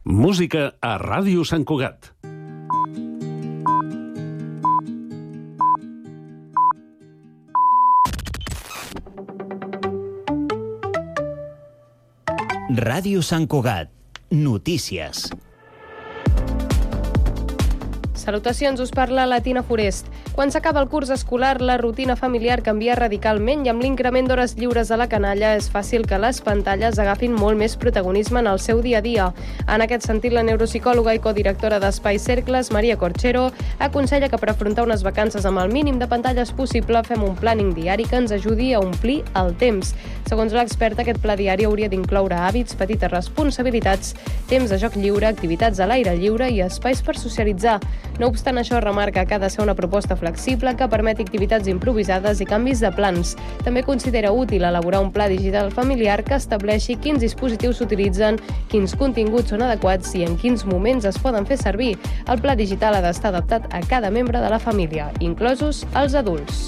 Música a Ràdio Sant Cugat. Ràdio Sant Cugat. Notícies. Salutacions, us parla la Tina Forest. Quan s'acaba el curs escolar, la rutina familiar canvia radicalment i amb l'increment d'hores lliures a la canalla és fàcil que les pantalles agafin molt més protagonisme en el seu dia a dia. En aquest sentit, la neuropsicòloga i codirectora d'Espai Cercles, Maria Corchero, aconsella que per afrontar unes vacances amb el mínim de pantalles possible fem un planning diari que ens ajudi a omplir el temps. Segons l'experta, aquest pla diari hauria d'incloure hàbits, petites responsabilitats, temps de joc lliure, activitats a l'aire lliure i espais per socialitzar. No obstant això, remarca que ha de ser una proposta flexible que permeti activitats improvisades i canvis de plans. També considera útil elaborar un pla digital familiar que estableixi quins dispositius s'utilitzen, quins continguts són adequats i en quins moments es poden fer servir. El pla digital ha d'estar adaptat a cada membre de la família, inclosos els adults.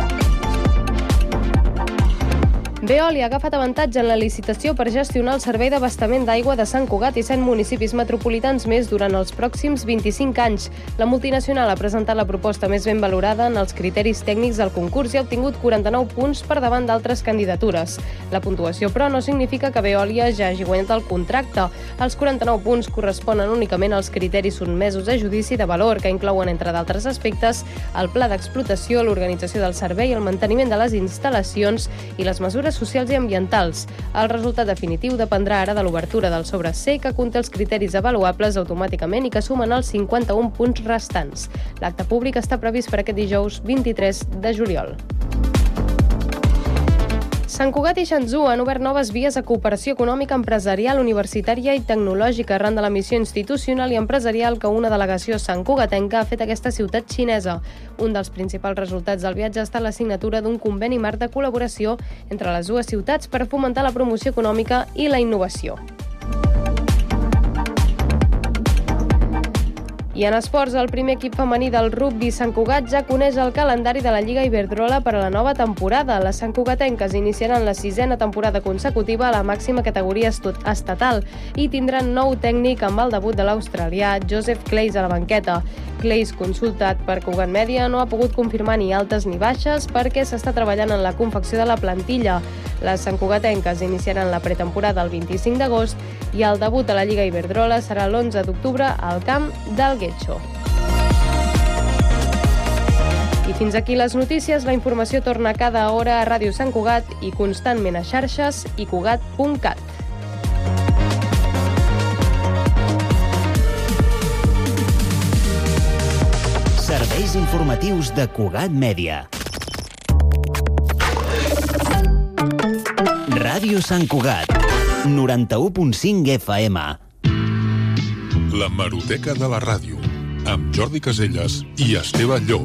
Veolia ha agafat avantatge en la licitació per gestionar el servei d'abastament d'aigua de Sant Cugat i 100 municipis metropolitans més durant els pròxims 25 anys. La multinacional ha presentat la proposta més ben valorada en els criteris tècnics del concurs i ha obtingut 49 punts per davant d'altres candidatures. La puntuació, però, no significa que Veolia ja hagi guanyat el contracte. Els 49 punts corresponen únicament als criteris sotmesos a judici de valor, que inclouen, entre d'altres aspectes, el pla d'explotació, l'organització del servei, el manteniment de les instal·lacions i les mesures socials i ambientals. El resultat definitiu dependrà ara de l'obertura del sobre C, que conté els criteris avaluables automàticament i que sumen els 51 punts restants. L'acte públic està previst per aquest dijous 23 de juliol. Sant Cugat i Xanzu han obert noves vies a cooperació econòmica, empresarial, universitària i tecnològica arran de la missió institucional i empresarial que una delegació santcugatenca ha fet a aquesta ciutat xinesa. Un dels principals resultats del viatge ha estat la signatura d'un conveni marc de col·laboració entre les dues ciutats per fomentar la promoció econòmica i la innovació. I en esports, el primer equip femení del rugbi Sant Cugat ja coneix el calendari de la Lliga Iberdrola per a la nova temporada. Les santcugatenques iniciaran la 6a temporada consecutiva a la màxima categoria estatal i tindran nou tècnic amb el debut de l'australià Joseph Clays a la banqueta. Clays, consultat per Cugat Mèdia, no ha pogut confirmar ni altes ni baixes perquè s'està treballant en la confecció de la plantilla. Les santcugatenques iniciaran la pretemporada el 25 d'agost i el debut a la Lliga Iberdrola serà l'11 d'octubre al camp del Getxo. I fins aquí les notícies. La informació torna cada hora a Ràdio Sant Cugat i constantment a xarxes i cugat.cat. Serveis informatius de Cugat Mèdia. Ràdio Sant Cugat, 91.5 FM. La Hemeroteca de la Ràdio, amb Jordi Caselles i Esteve Llop.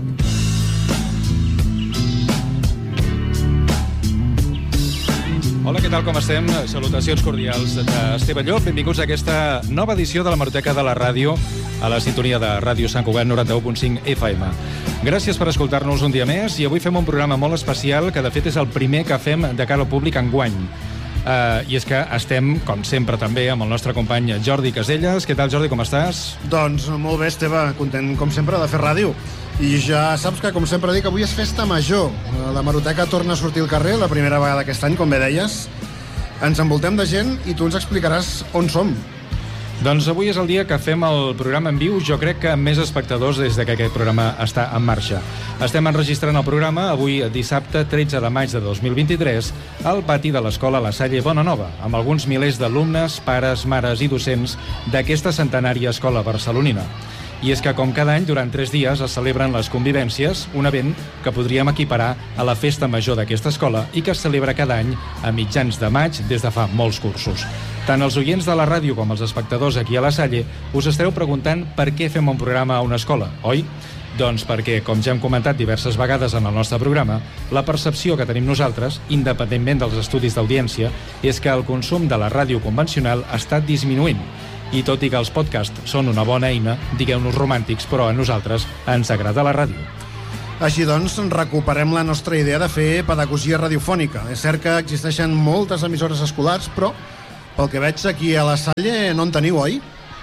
Hola, què tal, com estem? Salutacions cordials d'Esteve Llop. Benvinguts a aquesta nova edició de la Hemeroteca de la Ràdio, a la sintonia de Ràdio Sant Cugat 91.5 FM. Gràcies per escoltar-nos un dia més i avui fem un programa molt especial que de fet és el primer que fem de cara al públic enguany. I és que estem, com sempre també, amb el nostre company Jordi Caselles. Què tal, Jordi, com estàs? Doncs molt bé, Esteve, content com sempre de fer ràdio. I ja saps que, com sempre dic, avui és festa major. La Hemeroteca torna a sortir al carrer, la primera vegada aquest any, com bé deies. Ens envoltem de gent i tu ens explicaràs on som. Doncs avui és el dia que fem el programa en viu, jo crec que amb més espectadors des que aquest programa està en marxa. Estem enregistrant el programa avui dissabte 13 de maig de 2023 al pati de l'Escola La Salle Bonanova, amb alguns milers d'alumnes, pares, mares i docents d'aquesta centenària escola barcelonina. I és que, com cada any, durant 3 dies es celebren les convivències, un event que podríem equiparar a la festa major d'aquesta escola i que es celebra cada any a mitjans de maig des de fa molts cursos. Tant els oients de la ràdio com els espectadors aquí a La Salle us estareu preguntant per què fem un programa a una escola, oi? Doncs perquè, com ja hem comentat diverses vegades en el nostre programa, la percepció que tenim nosaltres, independentment dels estudis d'audiència, és que el consum de la ràdio convencional està disminuint. I tot i que els podcasts són una bona eina, digueu-nos romàntics, però a nosaltres ens agrada la ràdio. Així doncs, recuperem la nostra idea de fer pedagogia radiofònica. És cert que existeixen moltes emissores escolars, però pel que veig aquí a La Salle no en teniu, oi?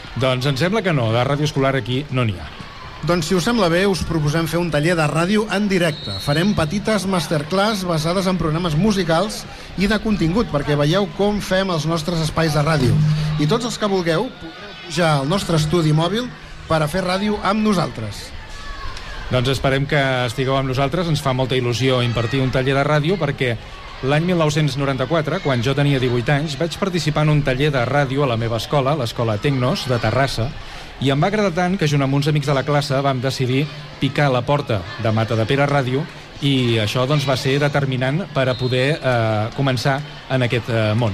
Doncs em sembla que no, de ràdio escolar aquí no n'hi ha. Doncs si us sembla bé, us proposem fer un taller de ràdio en directe. Farem petites masterclass basades en programes musicals i de contingut, perquè veieu com fem els nostres espais de ràdio. I tots els que vulgueu podreu pujar al nostre estudi mòbil per a fer ràdio amb nosaltres. Doncs esperem que estigueu amb nosaltres. Ens fa molta il·lusió impartir un taller de ràdio perquè l'any 1994, quan jo tenia 18 anys, vaig participar en un taller de ràdio a la meva escola, l'escola Tecnos, de Terrassa, i em va agradar tant que junt amb uns amics de la classe vam decidir picar a la porta de Matadepera Ràdio i això doncs, va ser determinant per a poder començar en aquest món.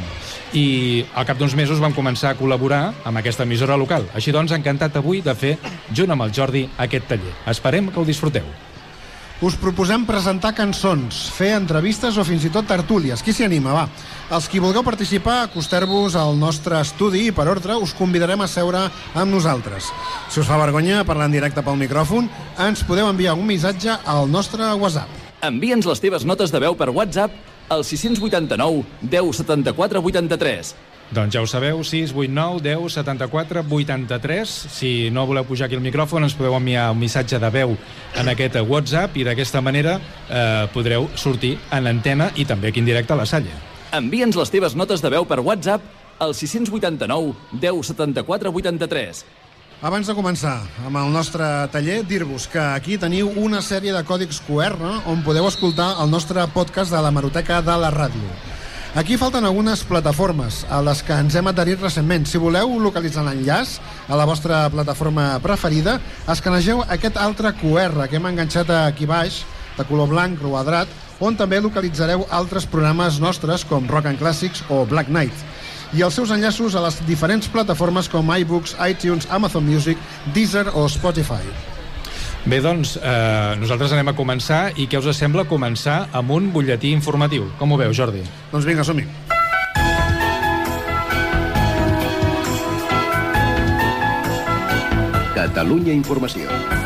I al cap d'uns mesos vam començar a col·laborar amb aquesta emissora local. Així doncs, encantat avui de fer, junt amb el Jordi, aquest taller. Esperem que ho disfruteu. Us proposem presentar cançons, fer entrevistes o fins i tot tertúlies. Qui s'hi anima, va? Els qui vulgueu participar, acosteu-vos al nostre estudi i per ordre us convidarem a seure amb nosaltres. Si us fa vergonya parlar en directe pel micròfon, ens podeu enviar un missatge al nostre WhatsApp. Envia'ns les teves notes de veu per WhatsApp al 689 10 74 83. Doncs ja ho sabeu, 689 10 74 83. Si no voleu pujar aquí al micròfon, ens podeu enviar un missatge de veu en aquest WhatsApp i d'aquesta manera podreu sortir en antena i també aquí en directe a la Salle. Envia'ns les teves notes de veu per WhatsApp al 689 10 74 83. Abans de començar amb el nostre taller, dir-vos que aquí teniu una sèrie de còdics QR on podeu escoltar el nostre podcast de l'Hemeroteca de la Ràdio. Aquí falten algunes plataformes a les que ens hem adherit recentment. Si voleu localitzar l'enllaç a la vostra plataforma preferida, escanegeu aquest altre QR que hem enganxat aquí baix, de color blanc quadrat, on també localitzareu altres programes nostres com Rock and Classics o Black Knight, i els seus enllaços a les diferents plataformes com iBooks, iTunes, Amazon Music, Deezer o Spotify. Bé, doncs, nosaltres anem a començar i què us sembla començar amb un butlletí informatiu? Com ho veu, Jordi? Doncs vinga, som-hi. Catalunya Informació.